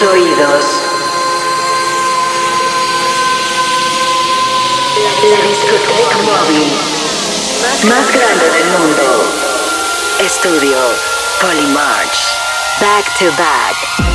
oídos. La discoteca móvil más grande del mundo. Estudio Polymarch. Back to back.